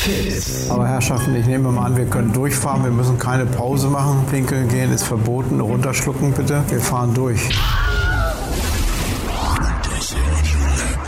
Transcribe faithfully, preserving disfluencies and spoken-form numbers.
Kids. Aber Herrschaften, ich nehme mal an, wir können durchfahren. Wir müssen keine Pause machen. Pinkeln gehen ist verboten. Runterschlucken bitte. Wir fahren durch.